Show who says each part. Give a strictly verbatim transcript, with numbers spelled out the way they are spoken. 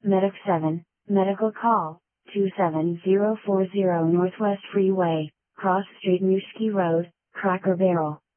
Speaker 1: Medic seven, medical call, two seven zero four zero Northwest Freeway, Cross Street Mushki Road, Cracker Barrel.